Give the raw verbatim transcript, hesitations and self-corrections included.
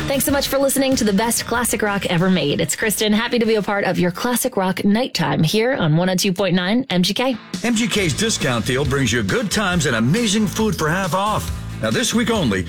Thanks so much for listening to the best classic rock ever made. It's Kristen, happy to be a part of your classic rock nighttime here on one oh two point nine M G K. M G K's discount deal brings you good times and amazing food for half off. Now, this week only,